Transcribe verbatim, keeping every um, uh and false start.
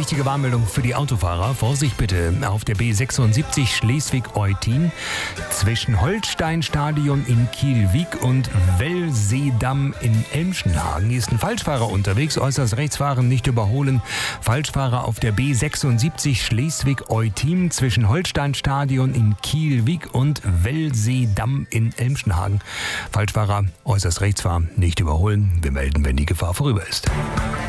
wichtige Warnmeldung für die Autofahrer. Vorsicht bitte auf der B sechsundsiebzig Schleswig-Eutin zwischen Holsteinstadion in Kielwijk und Wellseedamm in Elmschenhagen. Hier ist ein Falschfahrer unterwegs. Äußerst rechts fahren, nicht überholen. Falschfahrer auf der B sechsundsiebzig Schleswig-Eutin zwischen Holsteinstadion in Kielwijk und Wellseedamm in Elmschenhagen. Falschfahrer äußerst rechts fahren, nicht überholen. Wir melden, wenn die Gefahr vorüber ist.